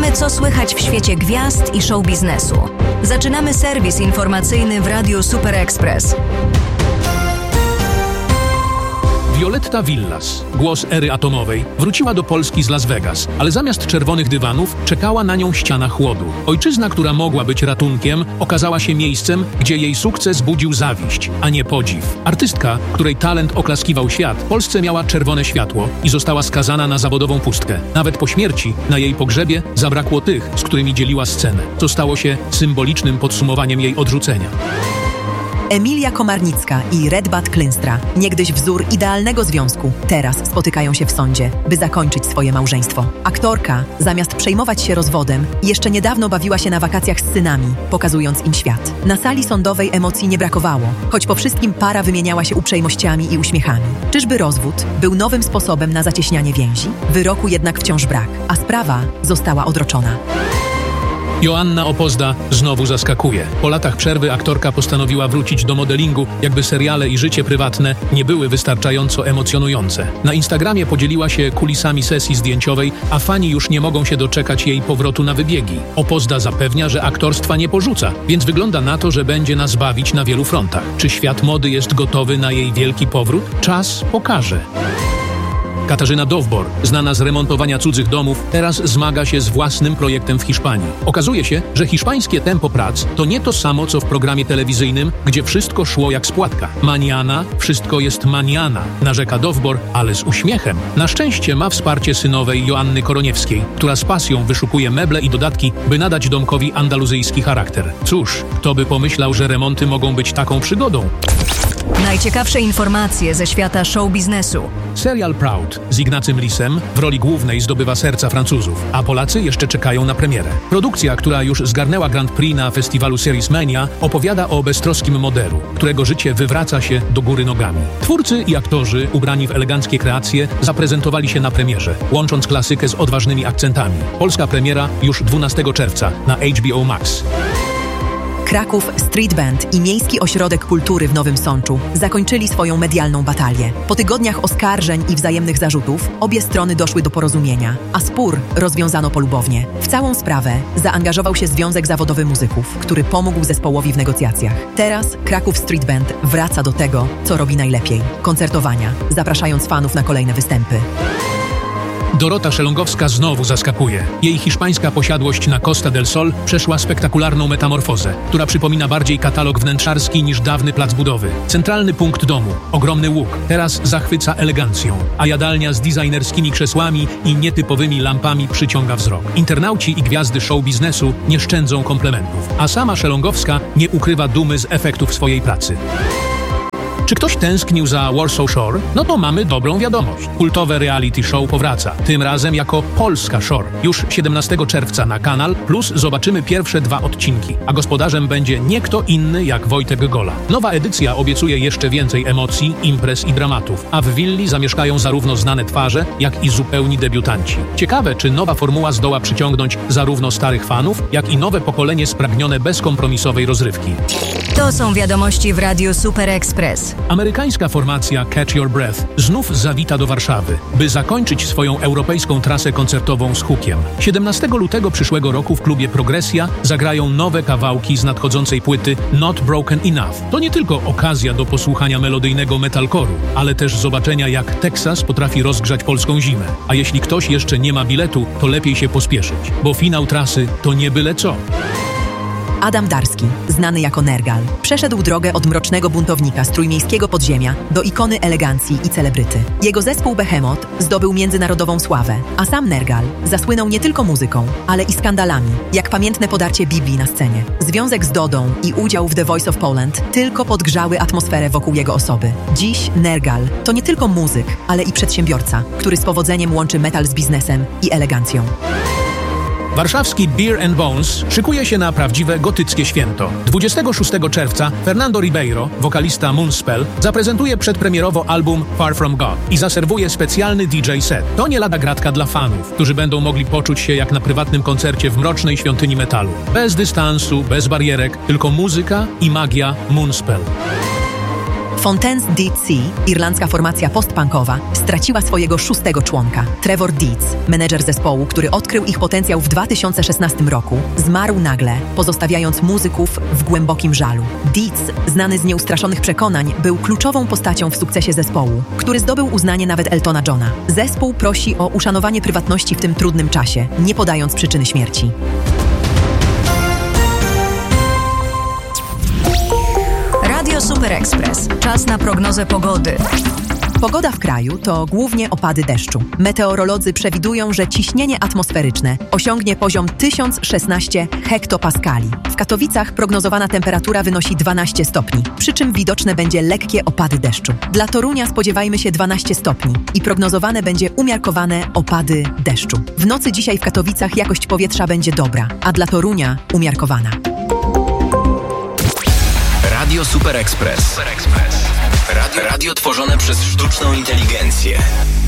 wiemy, co słychać w świecie gwiazd i show biznesu. Zaczynamy serwis informacyjny w Radiu Super Express. Violetta Villas, głos ery atomowej, wróciła do Polski z Las Vegas, ale zamiast czerwonych dywanów czekała na nią ściana chłodu. Ojczyzna, która mogła być ratunkiem, okazała się miejscem, gdzie jej sukces budził zawiść, a nie podziw. Artystka, której talent oklaskiwał świat, w Polsce miała czerwone światło i została skazana na zawodową pustkę. Nawet po śmierci, na jej pogrzebie, zabrakło tych, z którymi dzieliła scenę, co stało się symbolicznym podsumowaniem jej odrzucenia. Emilia Komarnicka i Redbat Klynstra, niegdyś wzór idealnego związku, teraz spotykają się w sądzie, by zakończyć swoje małżeństwo. Aktorka, zamiast przejmować się rozwodem, jeszcze niedawno bawiła się na wakacjach z synami, pokazując im świat. Na sali sądowej emocji nie brakowało, choć po wszystkim para wymieniała się uprzejmościami i uśmiechami. Czyżby rozwód był nowym sposobem na zacieśnianie więzi? Wyroku jednak wciąż brak, a sprawa została odroczona. Joanna Opozda znowu zaskakuje. Po latach przerwy aktorka postanowiła wrócić do modelingu, jakby seriale i życie prywatne nie były wystarczająco emocjonujące. Na Instagramie podzieliła się kulisami sesji zdjęciowej, a fani już nie mogą się doczekać jej powrotu na wybiegi. Opozda zapewnia, że aktorstwa nie porzuca, więc wygląda na to, że będzie nas bawić na wielu frontach. Czy świat mody jest gotowy na jej wielki powrót? Czas pokaże. Katarzyna Dowbor, znana z remontowania cudzych domów, teraz zmaga się z własnym projektem w Hiszpanii. Okazuje się, że hiszpańskie tempo prac to nie to samo, co w programie telewizyjnym, gdzie wszystko szło jak z płatka. Maniana, wszystko jest maniana, narzeka Dowbor, ale z uśmiechem. Na szczęście ma wsparcie synowej Joanny Koroniewskiej, która z pasją wyszukuje meble i dodatki, by nadać domkowi andaluzyjski charakter. Cóż, kto by pomyślał, że remonty mogą być taką przygodą? Najciekawsze informacje ze świata show biznesu. Serial Proud z Ignacym Lisem w roli głównej zdobywa serca Francuzów, a Polacy jeszcze czekają na premierę. Produkcja, która już zgarnęła Grand Prix na festiwalu Series Mania, opowiada o beztroskim modelu, którego życie wywraca się do góry nogami. Twórcy i aktorzy, ubrani w eleganckie kreacje, zaprezentowali się na premierze, łącząc klasykę z odważnymi akcentami. Polska premiera już 12 czerwca na HBO Max. Kraków Street Band i Miejski Ośrodek Kultury w Nowym Sączu zakończyli swoją medialną batalię. Po tygodniach oskarżeń i wzajemnych zarzutów obie strony doszły do porozumienia, a spór rozwiązano polubownie. W całą sprawę zaangażował się Związek Zawodowy Muzyków, który pomógł zespołowi w negocjacjach. Teraz Kraków Street Band wraca do tego, co robi najlepiej – koncertowania, zapraszając fanów na kolejne występy. Dorota Szelongowska znowu zaskakuje. Jej hiszpańska posiadłość na Costa del Sol przeszła spektakularną metamorfozę, która przypomina bardziej katalog wnętrzarski niż dawny plac budowy. Centralny punkt domu, ogromny łuk, teraz zachwyca elegancją, a jadalnia z designerskimi krzesłami i nietypowymi lampami przyciąga wzrok. Internauci i gwiazdy show biznesu nie szczędzą komplementów, a sama Szelongowska nie ukrywa dumy z efektów swojej pracy. Czy ktoś tęsknił za Warsaw Shore? No to mamy dobrą wiadomość. Kultowe reality show powraca, tym razem jako Polska Shore. Już 17 czerwca na Kanal Plus zobaczymy pierwsze 2 odcinki, a gospodarzem będzie nie kto inny jak Wojtek Gola. Nowa edycja obiecuje jeszcze więcej emocji, imprez i dramatów, a w willi zamieszkają zarówno znane twarze, jak i zupełni debiutanci. Ciekawe, czy nowa formuła zdoła przyciągnąć zarówno starych fanów, jak i nowe pokolenie spragnione bezkompromisowej rozrywki. To są wiadomości w Radiu Super Express. Amerykańska formacja Catch Your Breath znów zawita do Warszawy, by zakończyć swoją europejską trasę koncertową z hukiem. 17 lutego przyszłego roku w klubie Progresja zagrają nowe kawałki z nadchodzącej płyty Not Broken Enough. To nie tylko okazja do posłuchania melodyjnego metalcore'u, ale też zobaczenia, jak Teksas potrafi rozgrzać polską zimę. A jeśli ktoś jeszcze nie ma biletu, to lepiej się pospieszyć, bo finał trasy to nie byle co. Adam Darski, znany jako Nergal, przeszedł drogę od mrocznego buntownika z trójmiejskiego podziemia do ikony elegancji i celebryty. Jego zespół Behemoth zdobył międzynarodową sławę, a sam Nergal zasłynął nie tylko muzyką, ale i skandalami, jak pamiętne podarcie Biblii na scenie. Związek z Dodą i udział w The Voice of Poland tylko podgrzały atmosferę wokół jego osoby. Dziś Nergal to nie tylko muzyk, ale i przedsiębiorca, który z powodzeniem łączy metal z biznesem i elegancją. Warszawski Beer and Bones szykuje się na prawdziwe gotyckie święto. 26 czerwca Fernando Ribeiro, wokalista Moonspell, zaprezentuje przedpremierowo album Far From God i zaserwuje specjalny DJ set. To nie lada gratka dla fanów, którzy będą mogli poczuć się jak na prywatnym koncercie w mrocznej świątyni metalu. Bez dystansu, bez barierek, tylko muzyka i magia Moonspell. Fontaine's D.C., irlandzka formacja postpunkowa, straciła swojego 6. członka. Trevor Deeds, menedżer zespołu, który odkrył ich potencjał w 2016 roku, zmarł nagle, pozostawiając muzyków w głębokim żalu. Deeds, znany z nieustraszonych przekonań, był kluczową postacią w sukcesie zespołu, który zdobył uznanie nawet Eltona Johna. Zespół prosi o uszanowanie prywatności w tym trudnym czasie, nie podając przyczyny śmierci. Radio Super Express. Czas na prognozę pogody. Pogoda w kraju to głównie opady deszczu. Meteorolodzy przewidują, że ciśnienie atmosferyczne osiągnie poziom 1016 hektopaskali. W Katowicach prognozowana temperatura wynosi 12 stopni, przy czym widoczne będzie lekkie opady deszczu. Dla Torunia spodziewajmy się 12 stopni i prognozowane będzie umiarkowane opady deszczu. W nocy dzisiaj w Katowicach jakość powietrza będzie dobra, a dla Torunia umiarkowana. Radio Super Express. Radio tworzone przez sztuczną inteligencję.